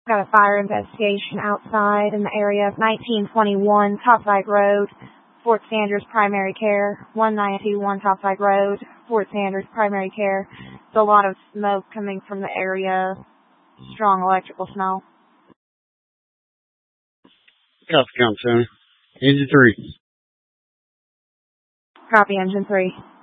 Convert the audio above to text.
Got a fire investigation outside in the area of 1921 Topside Road, Fort Sanders Primary Care, 1921 Topside Road, Fort Sanders Primary Care. There's a lot of smoke coming from the area, strong electrical smell. Copy, Comm Center. Engine 3. Copy, Engine 3.